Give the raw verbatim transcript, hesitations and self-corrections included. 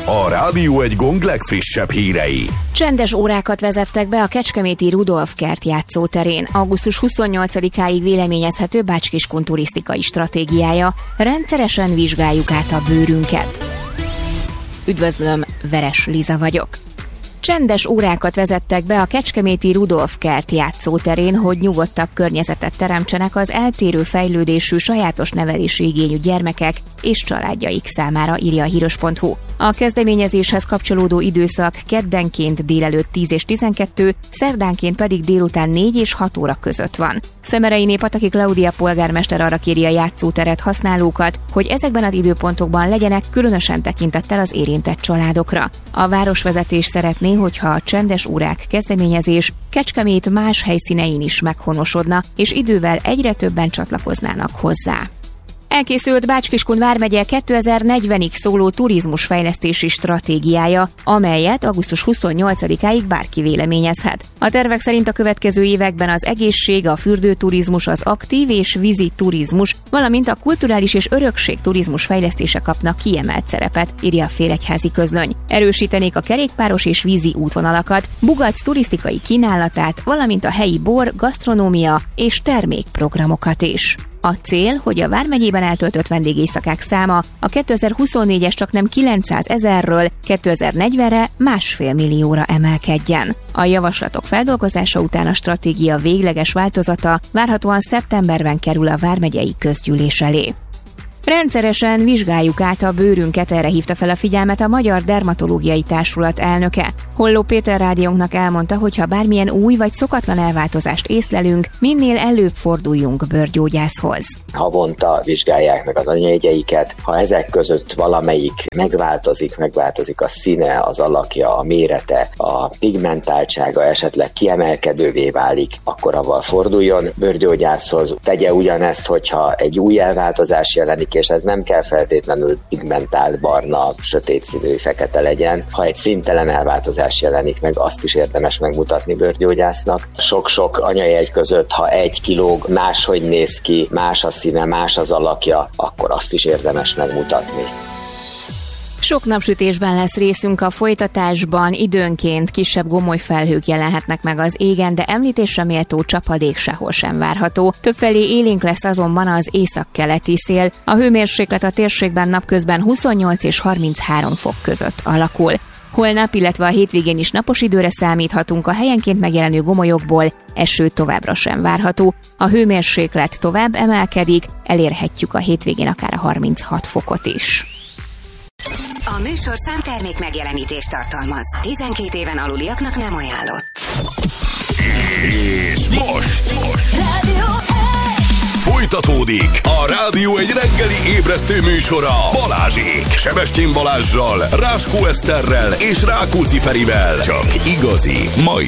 a Rádió egy gong legfrissebb hírei. Csendes órákat vezettek be a kecskeméti Rudolf kert játszóterén. augusztus huszonnyolcadikáig véleményezhető Bács-Kiskun turisztikai stratégiája. Rendszeresen vizsgáljuk át a bőrünket. Üdvözlöm, Veres Liza vagyok. Csendes órákat vezettek be a kecskeméti Rudolf kert játszóterén, hogy nyugodtabb környezetet teremtsenek az eltérő fejlődésű, sajátos nevelési igényű gyermekek és családjaik számára, írja a híros pont hu. A kezdeményezéshez kapcsolódó időszak keddenként délelőtt tíz és tizenkettő, szerdánként pedig délután négy és hat óra között van. Szemerei Pataki Klaudia polgármester arra kéri a játszóteret használókat, hogy ezekben az időpontokban legyenek különösen tekintettel az érintett családokra. A városvezetés szeretné, hogyha a csendes órák kezdeményezés Kecskemét más helyszínein is meghonosodna, és idővel egyre többen csatlakoznának hozzá. Elkészült Bács-Kiskun vármegye kétezer-negyvenig szóló turizmusfejlesztési stratégiája, amelyet augusztus huszonnyolcadikáig bárki véleményezhet. A tervek szerint a következő években az egészség, a fürdőturizmus, az aktív és vízi turizmus, valamint a kulturális és örökség turizmus fejlesztése kapnak kiemelt szerepet, írja a Félegyházi Közlöny. Erősítenék a kerékpáros és vízi útvonalakat, Bugac turisztikai kínálatát, valamint a helyi bor, gasztronómia és termékprogramokat is. A cél, hogy a vármegyében eltöltött vendégéjszakák száma a kétezer-huszonnégyes csaknem kilencszázezerről kétezer-negyvenre másfél millióra emelkedjen. A javaslatok feldolgozása után a stratégia végleges változata várhatóan szeptemberben kerül a vármegyei közgyűlés elé. Rendszeresen vizsgáljuk át a bőrünket, erre hívta fel a figyelmet a Magyar Dermatológiai Társulat elnöke. Holló Péter rádiónknak elmondta, hogy ha bármilyen új vagy szokatlan elváltozást észlelünk, minél előbb forduljunk bőrgyógyászhoz. Havonta vizsgálják meg az anyajegyeiket, ha ezek között valamelyik megváltozik, megváltozik a színe, az alakja, a mérete, a pigmentáltsága esetleg kiemelkedővé válik, akkor avval forduljon bőrgyógyászhoz. Tegye ugyanezt, hogyha egy új elváltozás jelenik, és ez nem kell feltétlenül pigmentált, barna, sötét színű, fekete legyen. Ha egy színtelen elváltozás jelenik meg, azt is érdemes megmutatni bőrgyógyásznak. Sok-sok anyajegy között, ha egy kilóg máshogy néz ki, más a színe, más az alakja, akkor azt is érdemes megmutatni. Sok napsütésben lesz részünk a folytatásban, időnként kisebb gomolyfelhők jelenhetnek meg az égen, de említésre méltó csapadék sehol sem várható. Többfelé élénk lesz azonban az északkeleti szél. A hőmérséklet a térségben napközben huszonnyolc és harminchárom fok között alakul. Holnap, illetve a hétvégén is napos időre számíthatunk, a helyenként megjelenő gomolyokból eső továbbra sem várható. A hőmérséklet tovább emelkedik, elérhetjük a hétvégén akár a harminchat fokot is. A műsor számtermék megjelenítést tartalmaz. tizenkét éven aluliaknak nem ajánlott. És most, most. Rádió egy! Folytatódik a Rádió egy reggeli ébresztő műsora Balázsék. Sebestyén Balázssal, Ráskó Eszterrel és Rákóczi Ferivel. Csak igazi, mai